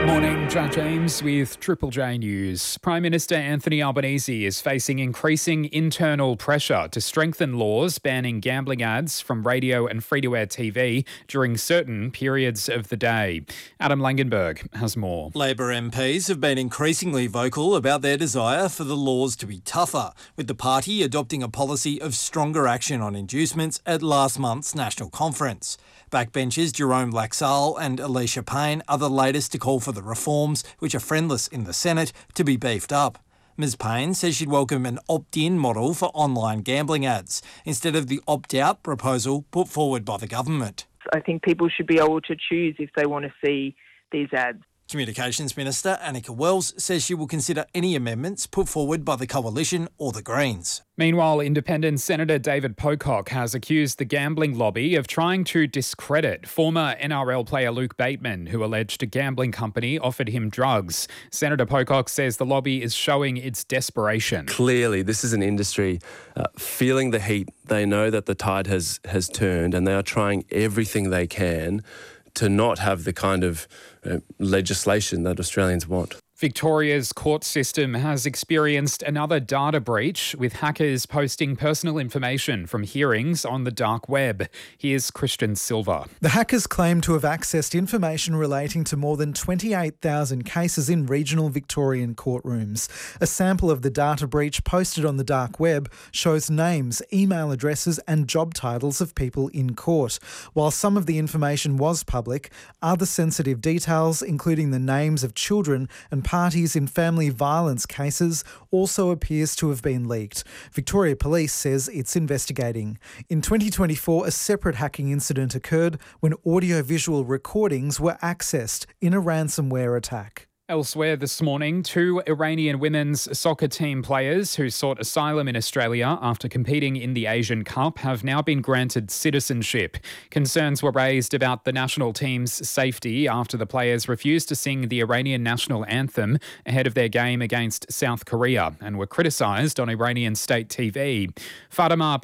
Morning, John James with Triple J News. Prime Minister Anthony Albanese is facing increasing internal pressure to strengthen laws banning gambling ads from radio and free-to-air TV during certain periods of the day. Adam Langenberg has more. Labor MPs have been increasingly vocal about their desire for the laws to be tougher, with the party adopting a policy of stronger action on inducements at last month's national conference. Backbenchers Jerome Laxale and Alicia Payne are the latest to call for the reforms, which are friendless in the Senate, to be beefed up. Ms Payne says she'd welcome an opt-in model for online gambling ads, instead of the opt-out proposal put forward by the government. I think people should be able to choose if they want to see these ads. Communications Minister Annika Wells says she will consider any amendments put forward by the Coalition or the Greens. Meanwhile, Independent Senator David Pocock has accused the gambling lobby of trying to discredit former NRL player Luke Bateman, who alleged a gambling company offered him drugs. Senator Pocock says the lobby is showing its desperation. Clearly, this is an industry feeling the heat. They know that the tide has turned, and they are trying everything they can to not have the kind of legislation that Australians want. Victoria's court system has experienced another data breach, with hackers posting personal information from hearings on the dark web. Here's Christian Silva. The hackers claim to have accessed information relating to more than 28,000 cases in regional Victorian courtrooms. A sample of the data breach posted on the dark web shows names, email addresses and job titles of people in court. While some of the information was public, other sensitive details, including the names of children and parties in family violence cases, also appears to have been leaked. Victoria Police says it's investigating. In 2024, a separate hacking incident occurred when audio-visual recordings were accessed in a ransomware attack. Elsewhere this morning, 2 Iranian women's soccer team players who sought asylum in Australia after competing in the Asian Cup have now been granted citizenship. Concerns were raised about the national team's safety after the players refused to sing the Iranian national anthem ahead of their game against South Korea and were criticised on Iranian state TV. Fatima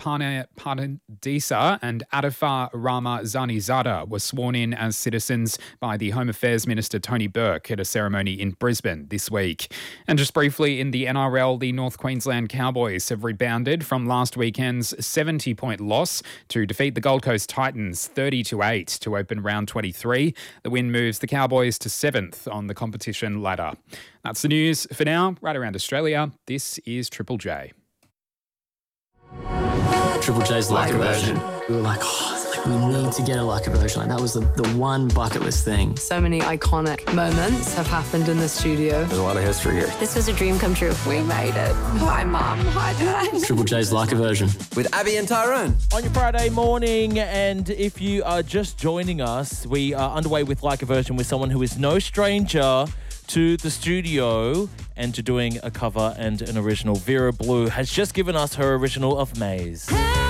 Parnadisa and Adifar Ramazanizadeh were sworn in as citizens by the Home Affairs Minister Tony Burke at a ceremony in Brisbane this week. And just briefly, in the NRL, the North Queensland Cowboys have rebounded from last weekend's 70-point loss to defeat the Gold Coast Titans 30-8 to open round 23. The win moves the Cowboys to 7th on the competition ladder. That's the news for now. Right around Australia, this is Triple J. Triple J's Leica version. We were like, we need to get a Leica version. Like, that was the one bucket list thing. So many iconic moments have happened in the studio. There's a lot of history here. This was a dream come true. We made it. Hi, Mum. Hi, Dad. Triple J's Leica version. With Abby and Tyrone. On your Friday morning, and if you are just joining us, we are underway with Leica version with someone who is no stranger to the studio and to doing a cover and an original. Vera Blue has just given us her original of Maze.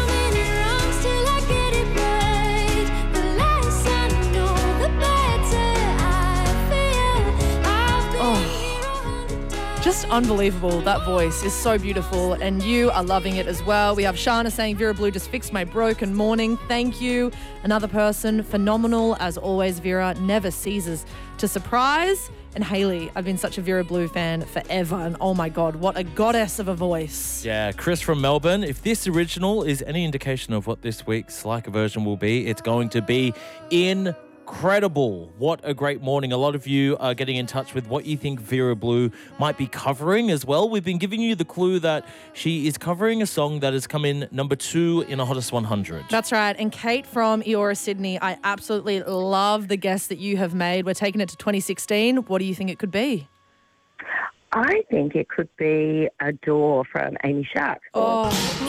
Just unbelievable. That voice is so beautiful and you are loving it as well. We have Shana saying, Vera Blue just fixed my broken morning. Thank you. Another person, phenomenal as always. Vera never ceases to surprise. And Hayley, I've been such a Vera Blue fan forever. And oh my God, what a goddess of a voice. Yeah, Chris from Melbourne. If this original is any indication of what this week's Leica version will be, it's going to be incredible. What a great morning. A lot of you are getting in touch with what you think Vera Blue might be covering as well. We've been giving you the clue that she is covering a song that has come in number 2 in the Hottest 100. That's right. And Kate from Eora, Sydney, I absolutely love the guess that you have made. We're taking it to 2016. What do you think it could be? I think it could be Adore from Amy Shark. Oh.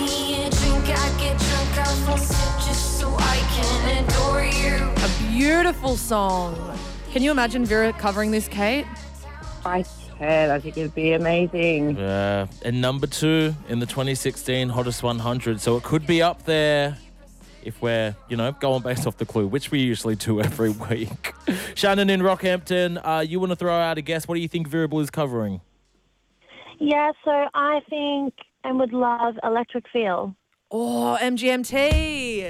A beautiful song. Can you imagine Vera covering this, Kate? I can. I think it'd be amazing. Yeah. And number 2 in the 2016 Hottest 100. So it could be up there if we're, going based off the clue, which we usually do every week. Shannon in Rockhampton, you want to throw out a guess? What do you think Vera Blue is covering? Yeah, so I think and would love Electric Feel. Oh, MGMT.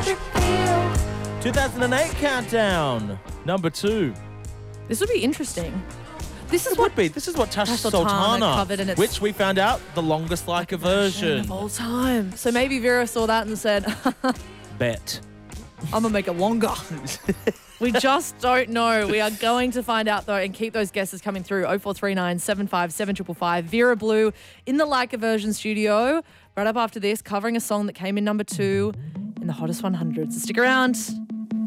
it feel? 2008 countdown, number 2. This would be interesting. This is This is what Tash Sultana Sultana covered, and it's which we found out the longest like a version. of all time. So maybe Vera saw that and said, Bet. I'm going to make it longer. We just don't know. We are going to find out, though, and keep those guesses coming through. 0439 757 555. Vera Blue in the Like a Version studio. Right up after this, covering a song that came in number 2 in the Hottest 100. So stick around.